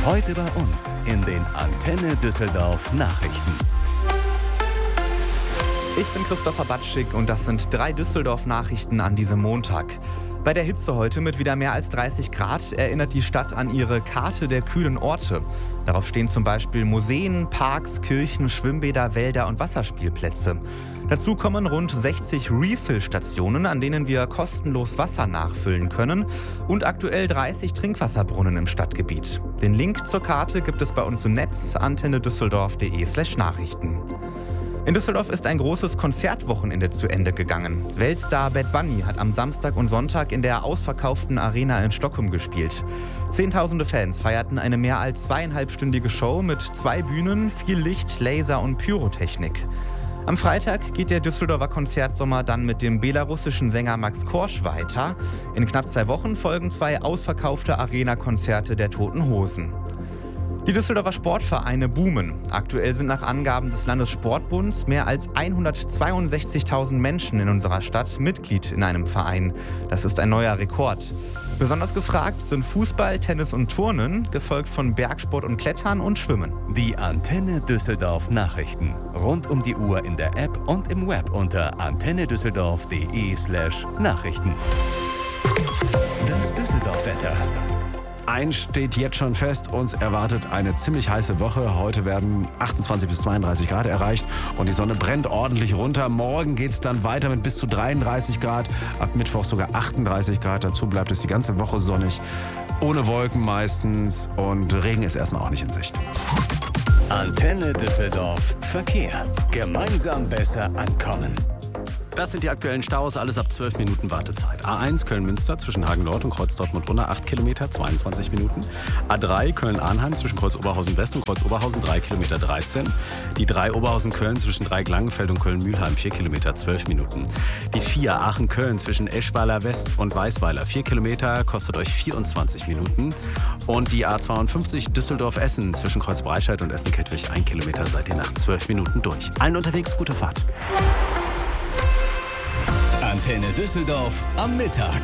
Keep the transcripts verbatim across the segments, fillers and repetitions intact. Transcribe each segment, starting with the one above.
Heute bei uns in den Antenne Düsseldorf Nachrichten. Ich bin Christopher Batschik und das sind drei Düsseldorf-Nachrichten an diesem Montag. Bei der Hitze heute mit wieder mehr als dreißig Grad erinnert die Stadt an ihre Karte der kühlen Orte. Darauf stehen zum Beispiel Museen, Parks, Kirchen, Schwimmbäder, Wälder und Wasserspielplätze. Dazu kommen rund sechzig Refill-Stationen, an denen wir kostenlos Wasser nachfüllen können und aktuell dreißig Trinkwasserbrunnen im Stadtgebiet. Den Link zur Karte gibt es bei uns im Netz antennedüsseldorf.de slash Nachrichten. In Düsseldorf ist ein großes Konzertwochenende zu Ende gegangen. Weltstar Bad Bunny hat am Samstag und Sonntag in der ausverkauften Arena in Stockholm gespielt. Zehntausende Fans feierten eine mehr als zweieinhalbstündige Show mit zwei Bühnen, viel Licht, Laser und Pyrotechnik. Am Freitag geht der Düsseldorfer Konzertsommer dann mit dem belarussischen Sänger Max Korsch weiter. In knapp zwei Wochen folgen zwei ausverkaufte Arena-Konzerte der Toten Hosen. Die Düsseldorfer Sportvereine boomen. Aktuell sind nach Angaben des Landessportbunds mehr als hundertzweiundsechzigtausend Menschen in unserer Stadt Mitglied in einem Verein. Das ist ein neuer Rekord. Besonders gefragt sind Fußball, Tennis und Turnen, gefolgt von Bergsport und Klettern und Schwimmen. Die Antenne Düsseldorf Nachrichten. Rund um die Uhr in der App und im Web unter antennedüsseldorf.de slash Nachrichten. Das Düsseldorf-Wetter. Eins steht jetzt schon fest, uns erwartet eine ziemlich heiße Woche. Heute werden achtundzwanzig bis zweiunddreißig Grad erreicht und die Sonne brennt ordentlich runter. Morgen geht es dann weiter mit bis zu dreiunddreißig Grad, ab Mittwoch sogar achtunddreißig Grad. Dazu bleibt es die ganze Woche sonnig, ohne Wolken meistens und Regen ist erstmal auch nicht in Sicht. Antenne Düsseldorf Verkehr. Gemeinsam besser ankommen. Das sind die aktuellen Staus, alles ab zwölf Minuten Wartezeit. A eins Köln-Münster zwischen Hagen-Nord und Kreuz-Dortmund-Unna acht Kilometer, zweiundzwanzig Minuten. A drei Köln-Arnheim zwischen Kreuz-Oberhausen-West und Kreuz-Oberhausen drei Kilometer, dreizehn. Die drei Oberhausen-Köln zwischen Dreieck-Langenfeld und Köln-Mühlheim vier Kilometer, zwölf Minuten. Die vier Aachen-Köln zwischen Eschweiler West und Weißweiler vier Kilometer, kostet euch vierundzwanzig Minuten. Und die A zweiundfünfzig Düsseldorf-Essen zwischen Kreuz-Breitscheid und Essen-Kettwig ein Kilometer, seid ihr nach zwölf Minuten durch. Allen unterwegs gute Fahrt. Antenne Düsseldorf am Mittag.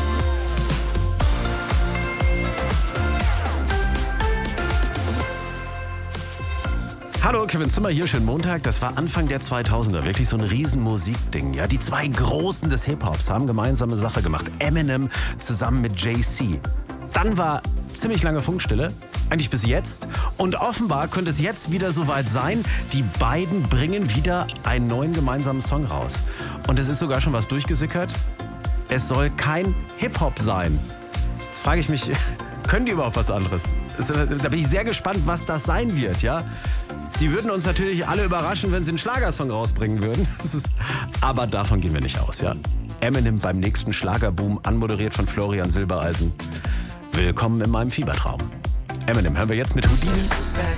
Hallo, Kevin Zimmer hier, schönen Montag. Das war Anfang der zweitausender, wirklich so ein riesen Musikding. Ja, die zwei Großen des Hip-Hops haben gemeinsame Sache gemacht. Eminem zusammen mit Jay-Z. Dann war ziemlich lange Funkstille, eigentlich bis jetzt. Und offenbar könnte es jetzt wieder soweit sein. Die beiden bringen wieder einen neuen gemeinsamen Song raus. Und es ist sogar schon was durchgesickert. Es soll kein Hip-Hop sein. Jetzt frage ich mich, können die überhaupt was anderes? Da bin ich sehr gespannt, was das sein wird, ja. Die würden uns natürlich alle überraschen, wenn sie einen Schlagersong rausbringen würden. Das ist, aber davon gehen wir nicht aus, ja. Eminem beim nächsten Schlagerboom, anmoderiert von Florian Silbereisen. Willkommen in meinem Fiebertraum. Eminem hören wir jetzt mit Houdini.